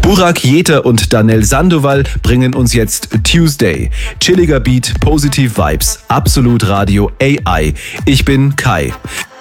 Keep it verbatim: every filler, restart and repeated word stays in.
Burak Jeter und Danel Sandoval bringen uns jetzt Tuesday. Chilliger Beat, positive Vibes, Absolut Radio A I. Ich bin Kai.